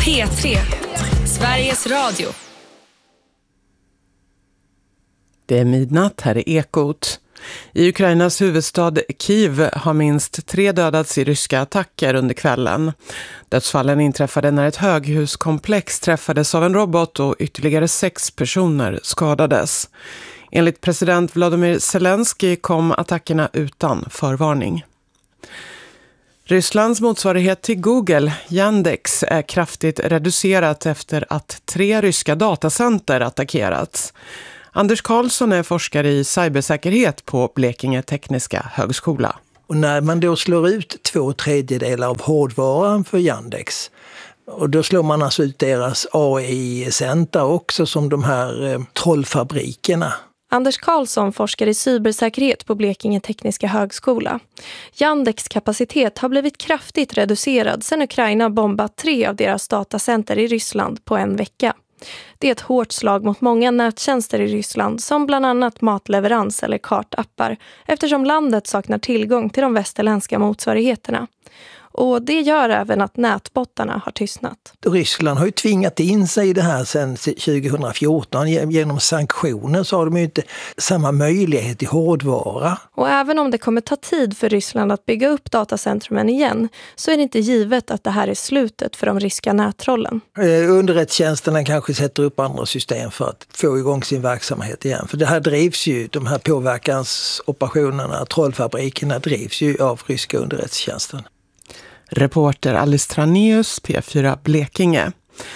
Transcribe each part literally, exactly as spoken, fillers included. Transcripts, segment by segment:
P tre, Sveriges Radio. Det är midnatt, här är Ekot. I Ukrainas huvudstad Kiev har minst tre dödats i ryska attacker under kvällen. Dödsfallen inträffade när ett höghuskomplex träffades av en robot och ytterligare sex personer skadades. Enligt president Volodymyr Zelensky kom attackerna utan förvarning. Rysslands motsvarighet till Google, Yandex, är kraftigt reducerat efter att tre ryska datacenter attackerats. Anders Karlsson är forskare i cybersäkerhet på Blekinge Tekniska högskola. Och när man då slår ut två tredjedelar av hårdvaran för Yandex, och då slår man alltså ut deras A I-center också, som de här eh, trollfabrikerna. Anders Karlsson forskar i cybersäkerhet på Blekinge Tekniska högskola. Yandex kapacitet har blivit kraftigt reducerad sedan Ukraina bombat tre av deras datacenter i Ryssland på en vecka. Det är ett hårt slag mot många nättjänster i Ryssland, som bland annat matleverans eller kartappar, eftersom landet saknar tillgång till de västerländska motsvarigheterna. Och det gör även att nätbottarna har tystnat. Ryssland har ju tvingat in sig i det här sedan tjugo fjorton. Genom sanktioner så har de ju inte samma möjlighet till hårdvara. Och även om det kommer ta tid för Ryssland att bygga upp datacentrumen igen, så är det inte givet att det här är slutet för de ryska nättrollen. Underrättelsetjänsterna kanske sätter upp andra system för att få igång sin verksamhet igen. För det här drivs ju, de här påverkansoperationerna, trollfabrikerna drivs ju av ryska underrättelsetjänsten. Reporter Alice Traneus, P fyra Blekinge.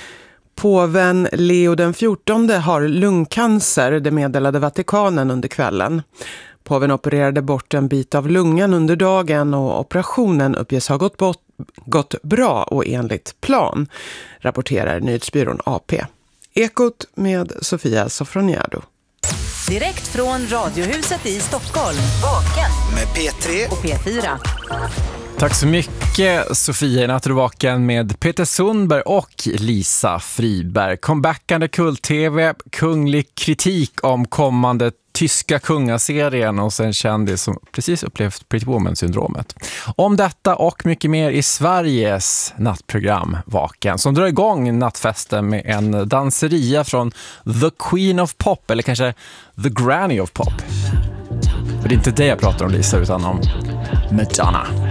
Påven Leo den fjortonde har lungcancer, det meddelade Vatikanen under kvällen. Påven opererade bort en bit av lungan under dagen och operationen uppges ha gått, bort, gått bra och enligt plan, rapporterar nyhetsbyrån A P. Ekot med Sofia Sofroniado. Direkt från Radiohuset i Stockholm. Vaken med P tre och P fyra. Tack så mycket, Sofia. Natt är vaken med Peter Sundberg och Lisa Friberg. Comebackande kult-tv, kunglig kritik om kommande tyska kungaserien och sen kändis som precis upplevt Pretty Woman-syndromet. Om detta och mycket mer i Sveriges nattprogram Vaken, som drar igång nattfesten med en danseria från The Queen of Pop, eller kanske The Granny of Pop. För det är inte det jag pratar om, Lisa, utan om Madonna.